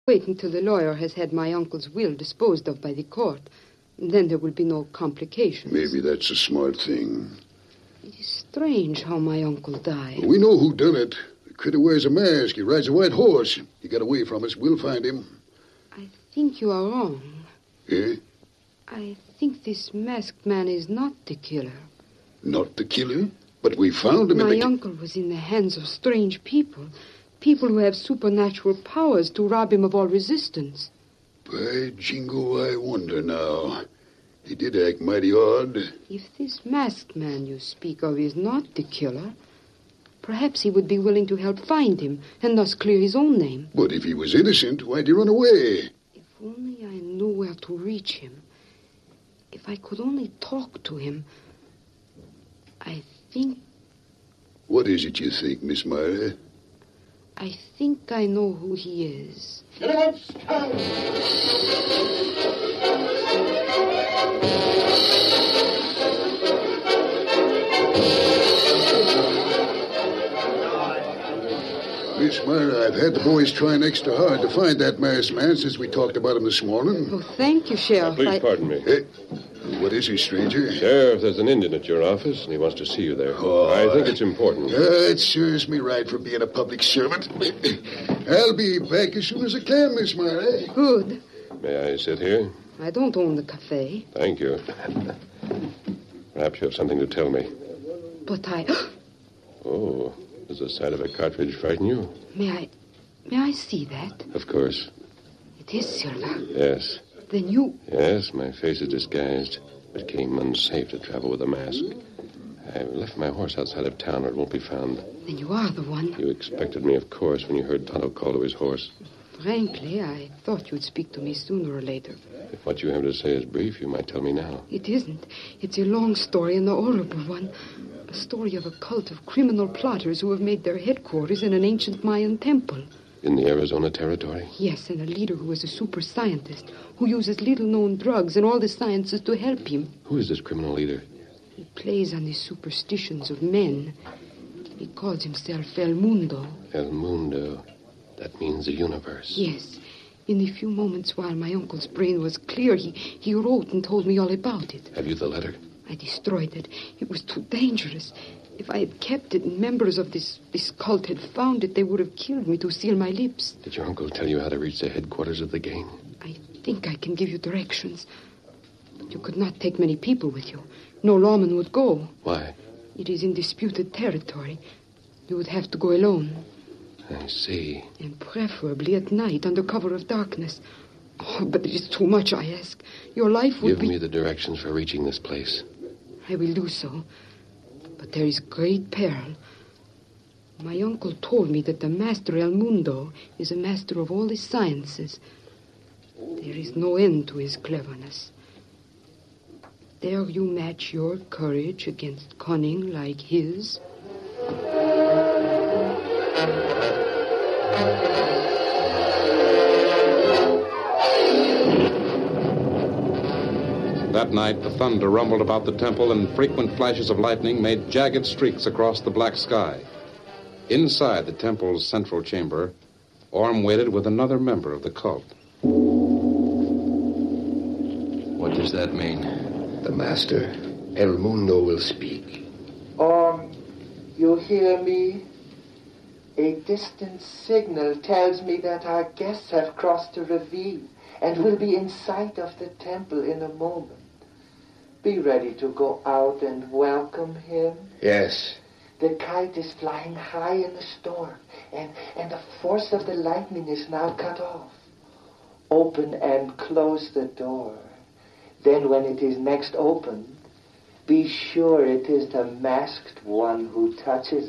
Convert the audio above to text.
Wait until the lawyer has had my uncle's will disposed of by the court. Then there will be no complications. Maybe that's a smart thing. It is strange how my uncle died. We know who done it. The critter wears a mask. He rides a white horse. He got away from us. We'll find him. I think you are wrong. Eh? I think this masked man is not the killer. Not the killer? But we found him My uncle was in the hands of strange people. People who have supernatural powers to rob him of all resistance. By jingo, I wonder now. He did act mighty odd. If this masked man you speak of is not the killer, perhaps he would be willing to help find him and thus clear his own name. But if he was innocent, why'd he run away? If only I knew where to reach him. If I could only talk to him. I think... What is it you think, Miss Myra? I think I know who he is. Miss Myra, I've had the boys trying extra hard to find that masked man since we talked about him this morning. Oh, thank you, Sheriff. Please pardon me. Hey, what is he, stranger? Sheriff, there's an Indian at your office, and he wants to see you there. I think it's important. It serves me right for being a public servant. I'll be back as soon as I can, Miss Myra. Good. May I sit here? I don't own the cafe. Thank you. Perhaps you have something to tell me. But I... Oh, does the sight of a cartridge frighten you? May I see that? Of course. It is silver. Yes. Then you... Yes, my face is disguised. It came unsafe to travel with a mask. I left my horse outside of town, or it won't be found. Then you are the one. You expected me, of course, when you heard Tonto call to his horse. Frankly, I thought you'd speak to me sooner or later. If what you have to say is brief, you might tell me now. It isn't. It's a long story and a horrible one. A story of a cult of criminal plotters who have made their headquarters in an ancient Mayan temple. In the Arizona territory? Yes, and a leader who is a super scientist, who uses little-known drugs and all the sciences to help him. Who is this criminal leader? He plays on the superstitions of men. He calls himself El Mundo. El Mundo. That means the universe. Yes. In the few moments while my uncle's brain was clear, he wrote and told me all about it. Have you the letter? I destroyed it. It was too dangerous. If I had kept it and members of this cult had found it, they would have killed me to seal my lips. Did your uncle tell you how to reach the headquarters of the gang? I think I can give you directions. But you could not take many people with you. No lawman would go. Why? It is in disputed territory. You would have to go alone. I see. And preferably at night, under cover of darkness. Oh, but it is too much, I ask. Your life would Give me the directions for reaching this place. I will do so. But there is great peril. My uncle told me that the Master El Mundo is a master of all the sciences. There is no end to his cleverness. Dare you match your courage against cunning like his? That night, the thunder rumbled about the temple, and frequent flashes of lightning made jagged streaks across the black sky. Inside the temple's central chamber, Orm waited with another member of the cult. What does that mean? The Master, El Mundo, will speak. Orm, you hear me? A distant signal tells me that our guests have crossed the ravine and will be in sight of the temple in a moment. Be ready to go out and welcome him. Yes. The kite is flying high in the storm, and the force of the lightning is now cut off. Open and close the door. Then when it is next opened, be sure it is the masked one who touches